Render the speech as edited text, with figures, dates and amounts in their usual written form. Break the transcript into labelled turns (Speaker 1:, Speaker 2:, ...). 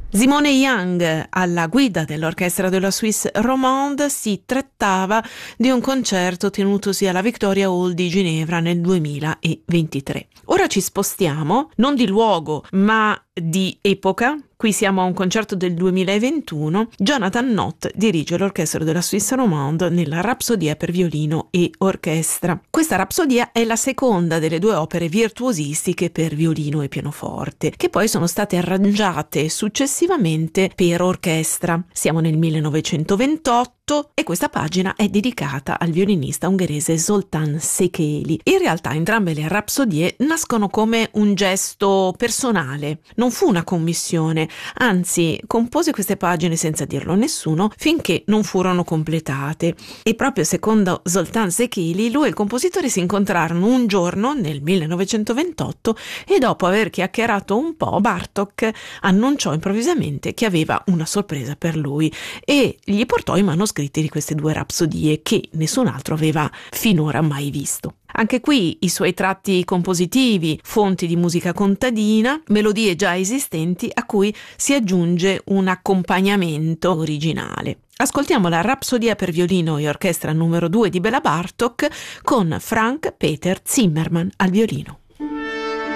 Speaker 1: Simone Young alla guida dell'orchestra della Suisse Romande. Si trattava di un concerto tenutosi alla Victoria Hall di Ginevra nel 2023. Ora ci spostiamo, non di luogo, ma di epoca. Qui siamo a un concerto del 2021. Jonathan Nott dirige l'orchestra della Suisse Romande nella Rapsodia per violino e orchestra. Questa Rapsodia è la seconda delle due opere virtuosistiche per violino e pianoforte, che poi sono state arrangiate successivamente per orchestra. Siamo nel 1928 e questa pagina è dedicata al violinista ungherese Zoltán Székely. In realtà entrambe le Rapsodie nascono come un gesto personale, non fu una commissione, anzi compose queste pagine senza dirlo a nessuno finché non furono completate. E proprio secondo Zoltán Székely lui e il compositore si incontrarono un giorno nel 1928 e dopo aver chiacchierato un po' Bartók annunciò improvvisamente che aveva una sorpresa per lui e gli portò i manoscritti di queste due rapsodie che nessun altro aveva finora mai visto. Anche qui i suoi tratti compositivi, fonti di musica contadina, melodie già esistenti a cui si aggiunge un accompagnamento originale. Ascoltiamo la Rapsodia per violino e orchestra numero 2 di Béla Bartók con Frank Peter Zimmermann al violino.